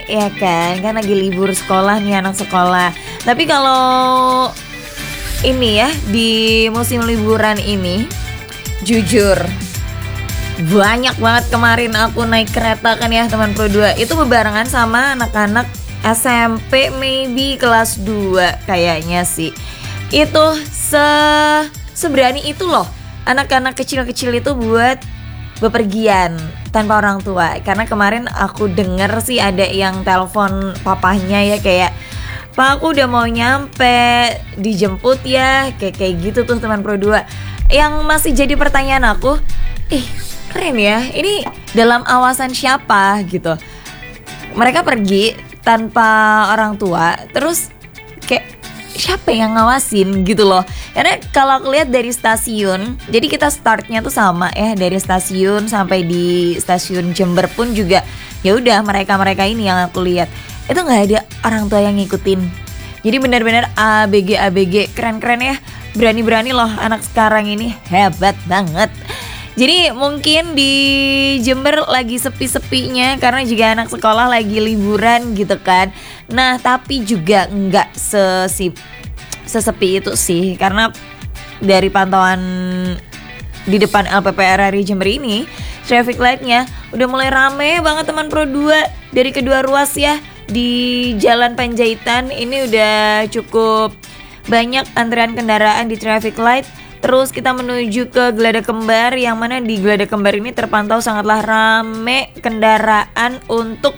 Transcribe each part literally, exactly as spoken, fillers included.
ya kan, kan lagi libur sekolah nih anak sekolah. Tapi kalau ini ya, di musim liburan ini jujur banyak banget kemarin aku naik kereta kan ya teman Pro dua. Itu bebarengan sama anak-anak S M P maybe kelas dua kayaknya sih. Itu se seberani itu loh anak-anak kecil-kecil itu buat bepergian tanpa orang tua. Karena kemarin aku denger sih ada yang telepon papahnya ya kayak, "Pak, aku udah mau nyampe, dijemput ya." Kayak kayak gitu tuh teman Pro dua. Yang masih jadi pertanyaan aku, ih keren ya, ini dalam awasan siapa gitu. Mereka pergi tanpa orang tua, terus kayak siapa yang ngawasin gitu loh. Karena kalau aku lihat dari stasiun, jadi kita startnya tuh sama ya, dari stasiun sampai di stasiun Jember pun juga ya udah mereka-mereka ini yang aku lihat. Itu nggak ada orang tua yang ngikutin. Jadi benar-benar A B G A B G, keren-keren ya. Berani-berani loh anak sekarang ini, hebat banget. Jadi mungkin di Jember lagi sepi-sepinya karena juga anak sekolah lagi liburan gitu kan. Nah tapi juga nggak sesip, sesepi itu sih, karena dari pantauan di depan L P P R R I Jember ini, traffic light-nya udah mulai rame banget teman Pro dua. Dari kedua ruas ya, di Jalan Panjaitan ini udah cukup banyak antrean kendaraan di traffic light. Terus kita menuju ke Glada Kembar, yang mana di Glada Kembar ini terpantau sangatlah rame kendaraan untuk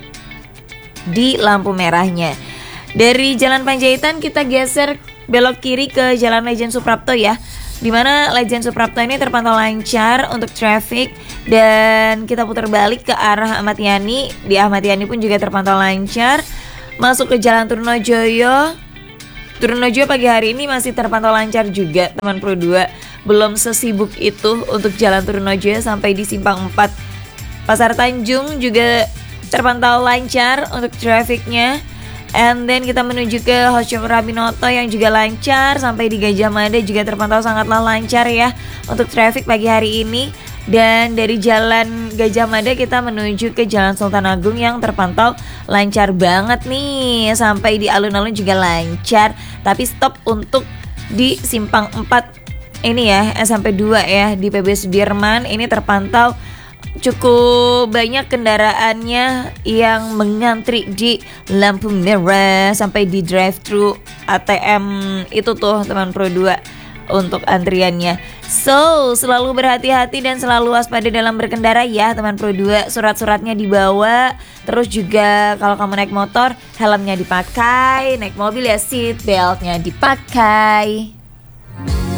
di lampu merahnya. Dari Jalan Panjaitan kita geser belok kiri ke Jalan Lejen Suprapto ya, dimana Lejen Suprapto ini terpantau lancar untuk traffic. Dan kita putar balik ke arah Ahmad Yani, di Ahmad Yani pun juga terpantau lancar. Masuk ke Jalan Trunojoyo, Trunojoyo pagi hari ini masih terpantau lancar juga teman Pro dua. Belum sesibuk itu untuk Jalan Trunojoyo sampai di Simpang empat. Pasar Tanjung juga terpantau lancar untuk trafficnya. And then kita menuju ke Hosjong Rabinoto yang juga lancar. Sampai di Gajah Mada juga terpantau sangatlah lancar ya untuk traffic pagi hari ini. Dan dari Jalan Gajah Mada kita menuju ke Jalan Sultan Agung yang terpantau lancar banget nih. Sampai di alun-alun juga lancar. Tapi stop untuk di Simpang empat ini ya, S M P dua ya, di P B Sudirman ini terpantau cukup banyak kendaraannya yang mengantri di lampu merah sampai di drive-thru A T M itu tuh teman Pro dua untuk antriannya. So, selalu berhati-hati dan selalu waspada dalam berkendara ya teman Pro dua. Surat-suratnya dibawa. Terus juga kalau kamu naik motor, helmnya dipakai. Naik mobil ya seat beltnya dipakai.